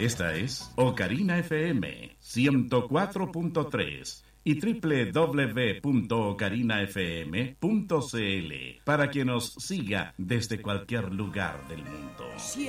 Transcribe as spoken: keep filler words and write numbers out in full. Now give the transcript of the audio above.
Esta es Ocarina F M ciento cuatro punto tres y doble u doble u doble u punto ocarina f m punto c l para que nos siga desde cualquier lugar del mundo. Si